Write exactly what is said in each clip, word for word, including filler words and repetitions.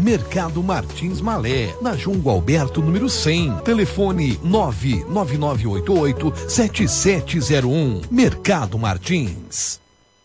Mercado Martins Malé, na João Gualberto, número cem. Telefone nove nove nove oito oito sete sete zero um. Mercado Martins.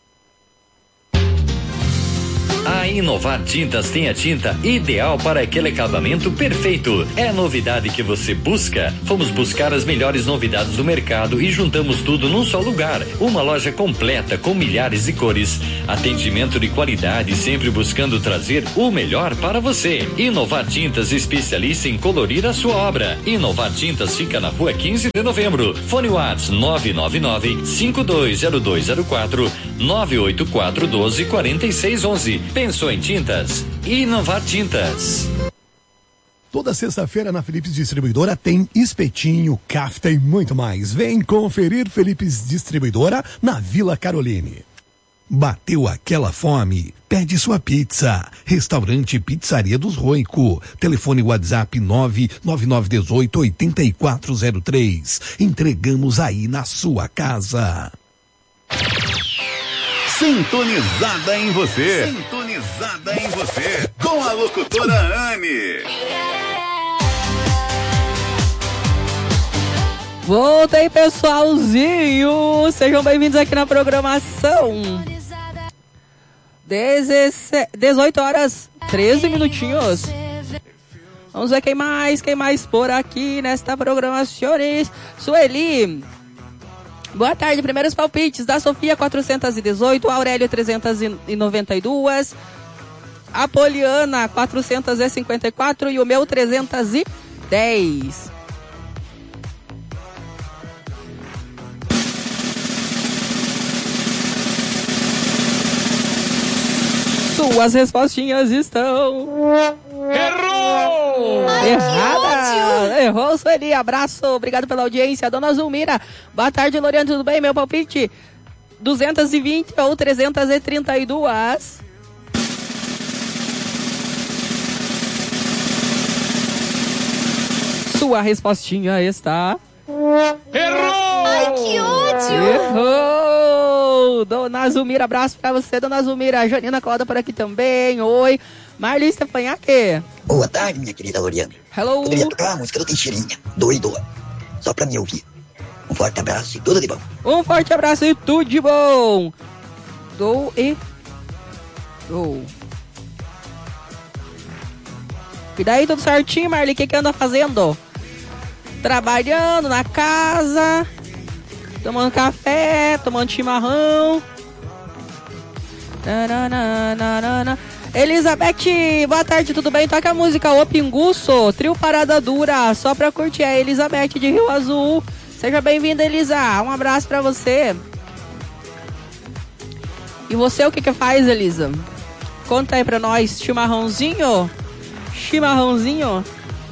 A Inovar Tintas tem a tinta ideal para aquele acabamento perfeito. É a novidade que você busca. Fomos buscar as melhores novidades do mercado e juntamos tudo num só lugar. Uma loja completa com milhares de cores. Atendimento de qualidade, sempre buscando trazer o melhor para você. Inovar Tintas, especialista em colorir a sua obra. Inovar Tintas fica na rua quinze de novembro. Fone WhatsApp nove nove nove cinco dois zero dois zero quatro nove oito quatro um dois quatro seis um um. Pensou em tintas? Inovar Tintas. Toda sexta-feira na Philips Distribuidora tem espetinho, kafta e muito mais. Vem conferir Philips Distribuidora na Vila Caroline. Bateu aquela fome? Pede sua pizza. Restaurante Pizzaria dos Roico. Telefone WhatsApp nove nove nove um oito oito quatro zero três. Entregamos aí na sua casa. Sintonizada em você. Sintonizada em você. Com a locutora Anne. Voltei, pessoalzinho. Sejam bem-vindos aqui na programação. dezoito horas, treze minutinhos. Vamos ver quem mais, quem mais por aqui nesta programação. Sueli. Boa tarde, primeiros palpites da Sofia quatrocentos e dezoito, Aurélio trezentos e noventa e dois, a Poliana quatrocentos e cinquenta e quatro e o meu trezentos e dez. Suas respostinhas estão... Errou! Errada! Errou, Sueli. Abraço, obrigado pela audiência. Dona Zulmira, boa tarde, Loriane, tudo bem? Meu palpite, duzentos e vinte ou trezentos e trinta e dois. Sua respostinha está... Errou! Ai, que ódio! Errou! Dona Zulmira, abraço pra você, Dona Zulmira. Janina Coda por aqui também, oi. Marli Stefanhaque. Boa tarde, minha querida Loriane. Hello. Poderia tocar a música do Teixeirinha, doido, só pra me ouvir. Um forte abraço e tudo de bom. Um forte abraço e tudo de bom. Do e do. E daí, tudo certinho, Marli? O que que anda fazendo? Trabalhando na casa, tomando café, tomando chimarrão. Nananana. Elizabeth, boa tarde, tudo bem? Toca a música O Pinguço, trio Parada Dura, só pra curtir. A Elizabeth de Rio Azul. Seja bem-vinda, Elisa. Um abraço pra você. E você, o que que faz, Elisa? Conta aí pra nós. Chimarrãozinho? Chimarrãozinho?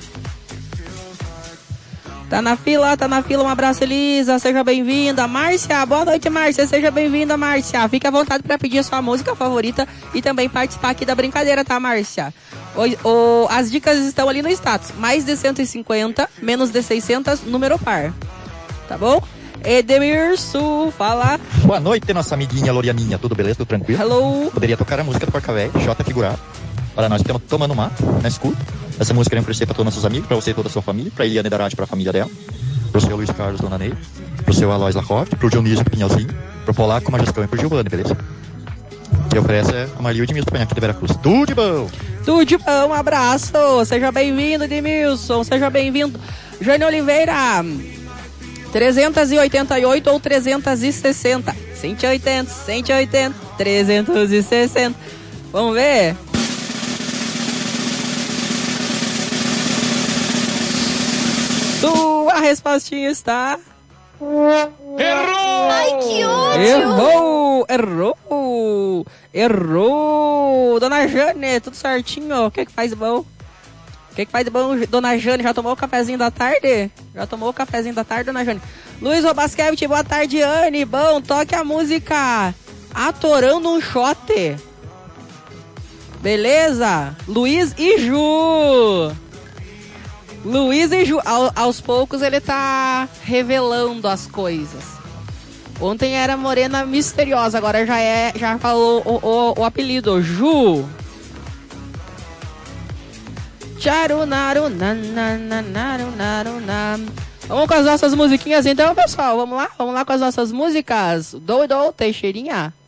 Tá na fila, tá na fila. Um abraço, Elisa. Seja bem-vinda. Márcia, boa noite, Márcia. Seja bem-vinda, Márcia. Fique à vontade para pedir a sua música favorita e também participar aqui da brincadeira, tá, Márcia? O, o, as dicas estão ali no status. Mais de cento e cinquenta, menos de seiscentos, número par. Tá bom? Edemirson, fala. Boa noite, nossa amiguinha Lorianinha. Tudo beleza? Tudo tranquilo? Hello. Poderia tocar a música do Porca Véia, Jota Figurado. Para nós que estamos tomando mar, na escuta. Essa música queremos oferecer para todos nossos amigos, para você e toda a sua família, para Eliane Darati, para a família dela, para o seu Luiz Carlos, Dona Ney, para o seu Aloys Lacorte, para o Dionísio Pinhalzinho, para o Polaco, Majestão e para o Giovanni, beleza? Que oferece a Maria Edmilson Panhaque de Veracruz. Tudo de bom! Tudo de bom, um abraço! Seja bem-vindo, Edmilson, seja bem-vindo. Jane Oliveira, trezentos e oitenta e oito ou trezentos e sessenta? cento e oitenta, cento e oitenta, trezentos e sessenta. Vamos ver? Sua respostinha está... Errou! Ai, que ódio! Errou! Errou! Errou! Dona Jane, tudo certinho? O que que faz de bom? O que que faz de bom, Dona Jane? Já tomou o cafezinho da tarde? Já tomou o cafezinho da tarde, Dona Jane? Luiz Obasquevich, boa tarde, Anne. Bom, toque a música Atorando um Shot. Beleza? Luiz e Ju. Luiz e Ju. Ao, aos poucos ele tá revelando as coisas. Ontem era Morena Misteriosa, agora já é, já falou o, o, o apelido, Ju. Charunaru, nananaru, naru, nam. Vamos com as nossas musiquinhas então, pessoal. Vamos lá? Vamos lá com as nossas músicas. Doido, Teixeirinha.